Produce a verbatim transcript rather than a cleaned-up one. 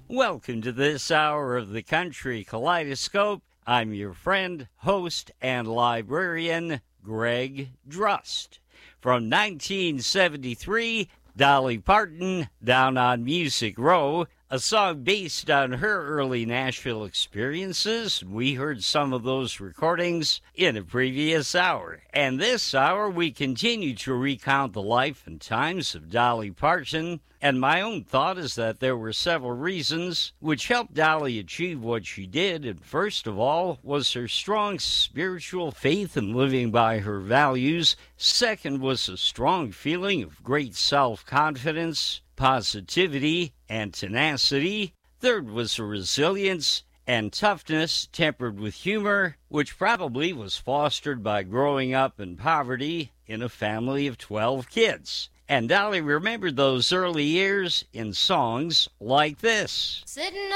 Welcome to this hour of the Country Kaleidoscope. I'm your friend, host, and librarian, Greg Drust. From nineteen seventy-three, Dolly Parton, Down on Music Row, a song based on her early Nashville experiences. We heard some of those recordings in a previous hour. And this hour, we continue to recount the life and times of Dolly Parton. And my own thought is that there were several reasons which helped Dolly achieve what she did. And first of all was her strong spiritual faith in living by her values. Second was a strong feeling of great self-confidence, positivity, and tenacity. Third was a resilience and toughness tempered with humor, which probably was fostered by growing up in poverty in a family of twelve kids. And Dolly remembered those early years in songs like this. Sitting